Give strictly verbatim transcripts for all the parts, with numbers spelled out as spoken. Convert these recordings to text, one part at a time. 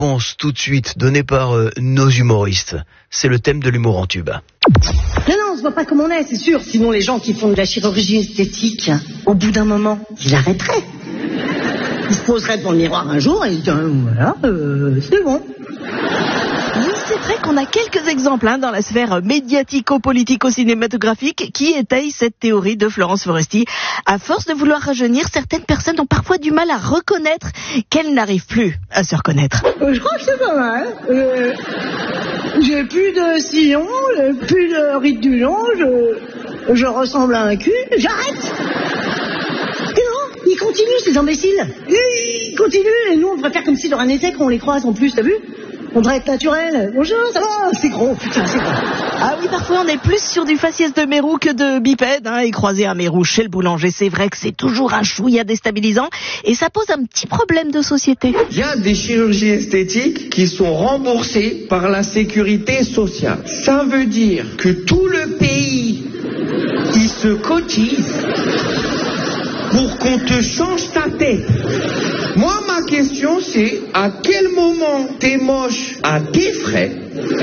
Réponse tout de suite donnée par euh, nos humoristes. C'est le thème de l'humour en tube. Non, non, on se voit pas comme on est, c'est sûr. Sinon, les gens qui font de la chirurgie esthétique, au bout d'un moment, ils arrêteraient. Ils se poseraient devant le miroir un jour et ils disent, voilà, euh, c'est bon. Oui, c'est vrai qu'on a quelques exemples hein, dans la sphère médiatico-politico-cinématographique qui étayent cette théorie de Florence Foresti. À force de vouloir rajeunir, certaines personnes ont parfois du mal à reconnaître qu'elles n'arrivent plus à se reconnaître. Euh, je crois que c'est pas mal. Euh, j'ai plus de sillon, j'ai plus de ride du long, je, je ressemble à un cul, j'arrête. Et non, ils continuent ces imbéciles. Ils continuent et nous on devrait faire comme si de rien n'était qu'on les croise en plus, t'as vu? On devrait être naturel. Bonjour, ça va? C'est gros, putain, c'est gros. Ah oui, parfois on est plus sur du faciès de mérou que de bipède, hein, et croiser un mérou chez le boulanger, c'est vrai que c'est toujours un chouïa déstabilisant, et ça pose un petit problème de société. Il y a des chirurgies esthétiques qui sont remboursées par la sécurité sociale. Ça veut dire que tout le pays, il se cotise pour qu'on te change ta tête. Moi, ma question, c'est à quel moment t'es moche à tes frais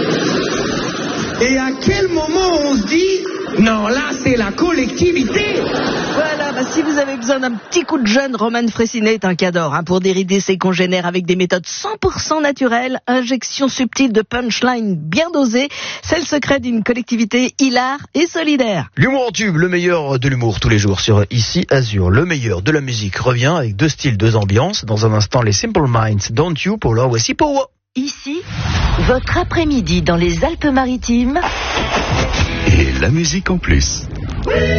et à quel moment on se dit non, là, c'est la collectivité. Voilà, bah, si vous avez besoin d'un petit coup de jeune, Roman Frécinet est un cador hein, pour dérider ses congénères avec des méthodes cent pour cent naturelles, injection subtile de punchline bien dosée, c'est le secret d'une collectivité hilare et solidaire. L'humour en tube, le meilleur de l'humour tous les jours sur Ici Azur. Le meilleur de la musique revient avec deux styles, deux ambiances. Dans un instant, les Simple Minds, Don't You, pour leur voici Power. Ici, votre après-midi dans les Alpes-Maritimes. Et la musique en plus.